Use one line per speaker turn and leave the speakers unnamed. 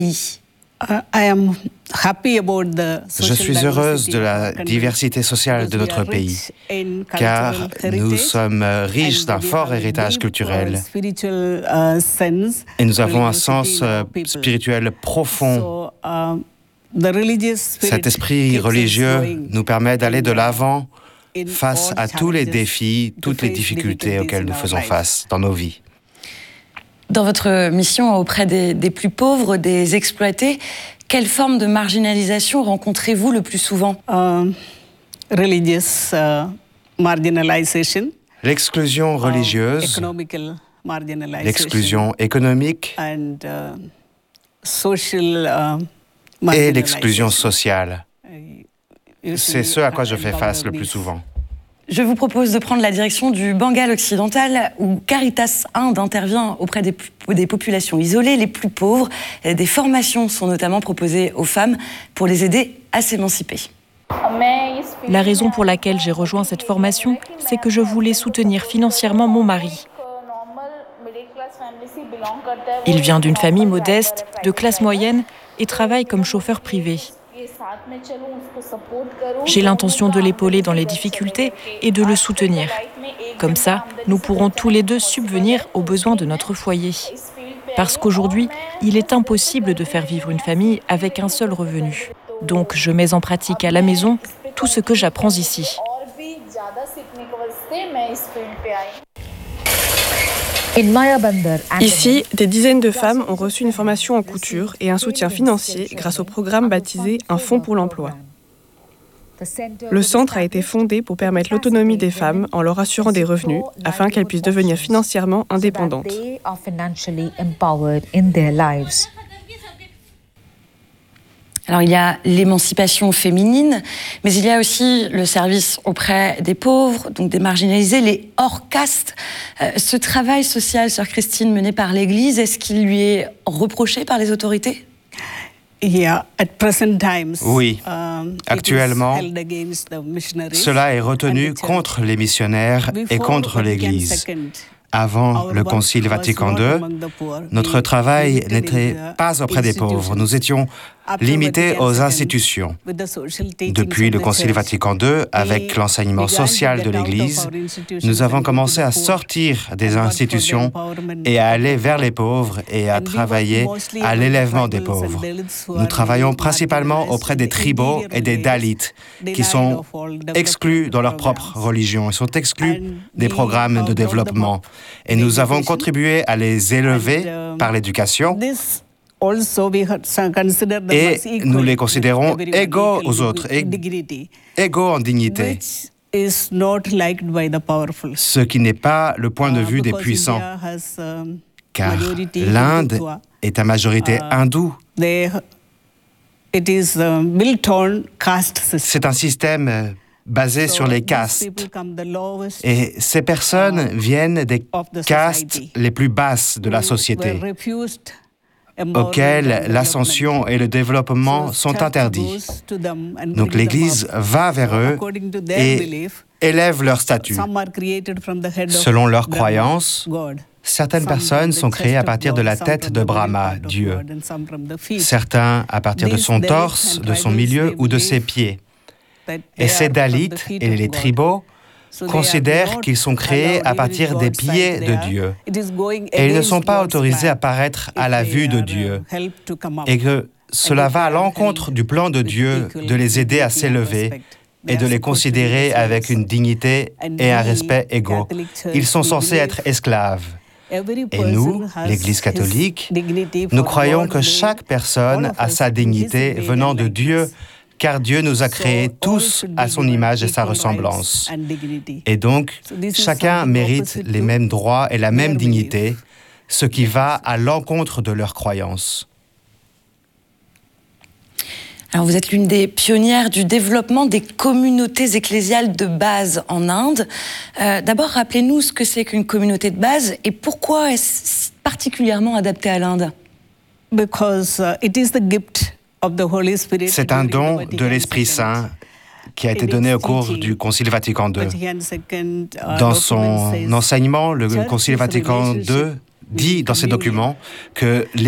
Je suis heureuse de la diversité sociale de notre pays, car nous sommes riches d'un fort héritage culturel et nous avons un sens spirituel profond. Cet esprit religieux nous permet d'aller de l'avant face à tous les défis, toutes les difficultés auxquelles nous faisons face dans nos vies.
Dans votre mission auprès des plus pauvres, des exploités, quelle forme de marginalisation rencontrez-vous le plus souvent?
L'exclusion religieuse, l'exclusion économique et l'exclusion sociale. C'est ce à quoi je fais face le plus souvent.
Je vous propose de prendre la direction du Bengale occidental où Caritas Inde intervient auprès des populations isolées, les plus pauvres. Des formations sont notamment proposées aux femmes pour les aider à s'émanciper.
La raison pour laquelle j'ai rejoint cette formation, c'est que je voulais soutenir financièrement mon mari. Il vient d'une famille modeste, de classe moyenne et travaille comme chauffeur privé. J'ai l'intention de l'épauler dans les difficultés et de le soutenir. Comme ça, nous pourrons tous les deux subvenir aux besoins de notre foyer. Parce qu'aujourd'hui, il est impossible de faire vivre une famille avec un seul revenu. Donc, je mets en pratique à la maison tout ce que j'apprends ici.
Ici, des dizaines de femmes ont reçu une formation en couture et un soutien financier grâce au programme baptisé Un fonds pour l'emploi. Le centre a été fondé pour permettre l'autonomie des femmes en leur assurant des revenus afin qu'elles puissent devenir financièrement indépendantes.
Alors, il y a l'émancipation féminine, mais il y a aussi le service auprès des pauvres, donc des marginalisés, les hors-castes. Ce travail social, sœur Christine, mené par l'Église, est-ce qu'il lui est reproché par les autorités?
Oui, actuellement, cela est retenu contre les missionnaires et contre l'Église. Avant le Concile Vatican II, notre travail n'était pas auprès des pauvres. Nous étions limités aux institutions. Depuis le Concile Vatican II, avec l'enseignement social de l'Église, nous avons commencé à sortir des institutions et à aller vers les pauvres et à travailler à l'élèvement des pauvres. Nous travaillons principalement auprès des tribaux et des Dalits, qui sont exclus dans leur propre religion. Ils sont exclus des programmes de développement. Et nous avons contribué à les élever par l'éducation. Et nous les considérons égaux aux autres, égaux en dignité, ce qui n'est pas le point de vue des puissants, car l'Inde est à majorité hindoue. C'est un système basé sur les castes. Et ces personnes viennent des castes les plus basses de la société, auxquelles l'ascension et le développement sont interdits. Donc l'Église va vers eux et élève leur statut. Selon leurs croyances, certaines personnes sont créées à partir de la tête de Brahma, Dieu. Certains à partir de son torse, de son milieu ou de ses pieds. Et ces Dalits et les tribaux considèrent qu'ils sont créés à partir des pieds de Dieu. Et ils ne sont pas autorisés à paraître à la vue de Dieu. Et que cela va à l'encontre du plan de Dieu de les aider à s'élever et de les considérer avec une dignité et un respect égaux. Ils sont censés être esclaves. Et nous, l'Église catholique, nous croyons que chaque personne a sa dignité venant de Dieu, car Dieu nous a créés tous à son image et sa ressemblance. Et donc, chacun mérite les mêmes droits et la même dignité, ce qui va à l'encontre de leurs croyances.
Alors, vous êtes l'une des pionnières du développement des communautés ecclésiales de base en Inde. D'abord, rappelez-nous ce que c'est qu'une communauté de base et pourquoi est-ce particulièrement adapté à l'Inde?
C'est un don de l'Esprit Saint qui a été donné au cours du Concile Vatican II. Dans son enseignement, le Concile Vatican II dit dans ses documents que